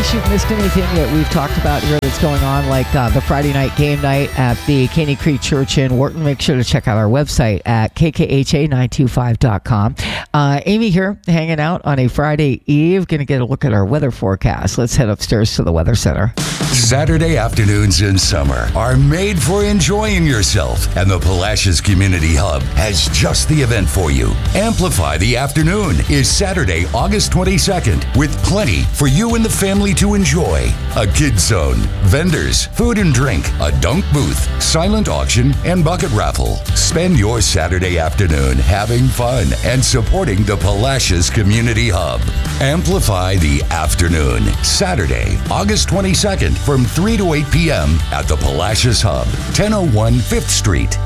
case you've missed anything that we've talked about here that's going on, like the Friday night game night at the Caney Creek Church in Wharton, make sure to check out our website at kkha925.com. Amy here, hanging out on a Friday Eve, going to get a look at our weather forecast. Let's head upstairs to the Weather Center. Saturday afternoons in summer are made for enjoying yourself, and the Palacios Community Hub has just the event for you. Amplify the Afternoon is Saturday, August 22nd, with plenty for you and the family to enjoy. A kids zone, vendors, food and drink, a dunk booth, silent auction, and bucket raffle. Spend your Saturday afternoon having fun and supporting the Palacios Community Hub. Amplify the Afternoon, Saturday, August 22nd from 3 to 8 p.m. at the Palacios Hub, 1001 5th Street.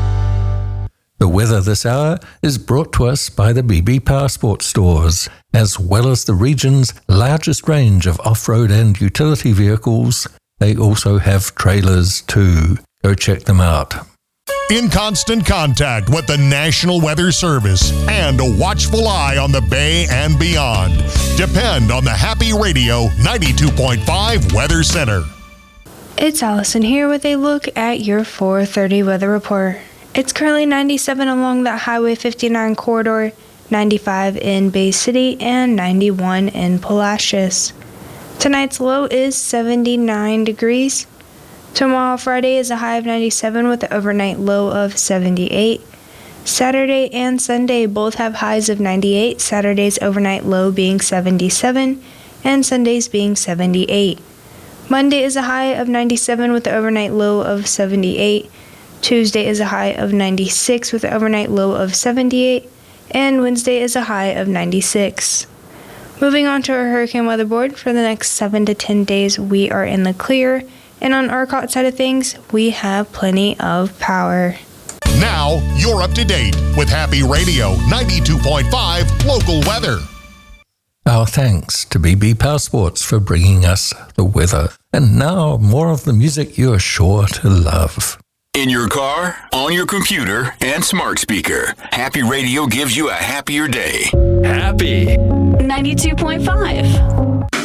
The weather this hour is brought to us by the BB Powersport stores, as well as the region's largest range of off-road and utility vehicles. They also have trailers too. Go check them out. In constant contact with the National Weather Service and a watchful eye on the Bay and beyond. Depend on the Happy Radio 92.5 Weather Center. It's Allison here with a look at your 4:30 weather report. It's currently 97 along the Highway 59 corridor, 95 in Bay City, and 91 in Palacios. Tonight's low is 79 degrees. Tomorrow, Friday, is a high of 97 with an overnight low of 78. Saturday and Sunday both have highs of 98, Saturday's overnight low being 77, and Sunday's being 78. Monday is a high of 97 with an overnight low of 78. Tuesday is a high of 96 with an overnight low of 78, and Wednesday is a high of 96. Moving on to our hurricane weather board, for the next 7 to 10 days we are in the clear, and on ERCOT side of things, we have plenty of power. Now, you're up to date with Happy Radio 92.5 local weather. Our thanks to BB Powersports for bringing us the weather. And now, more of the music you're sure to love. In your car, on your computer, and smart speaker, Happy Radio gives you a happier day. Happy 92.5.